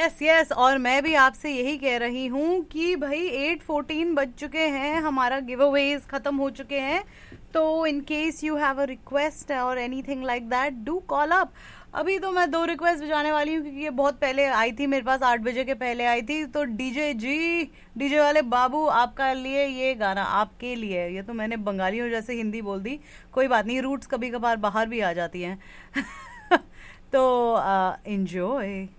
Yes yes, और मैं भी आपसे यही कह रही हूँ कि भाई 8:14 बज चुके हैं, हमारा गिव अवेज खत्म हो चुके हैं। तो in case you have a request और anything like that, do call up. अभी तो मैं 2 रिक्वेस्ट बजाने वाली हूँ क्योंकि ये बहुत पहले आई थी मेरे पास, 8 बजे के पहले आई थी। तो डीजे जी, डीजे वाले बाबू, आपका लिए ये गाना आपके लिए। ये तो मैंने बंगालियों जैसे हिंदी बोल दी, कोई बात नहीं, रूट्स कभी कभार बाहर भी आ जाती हैं। तो एंजॉय।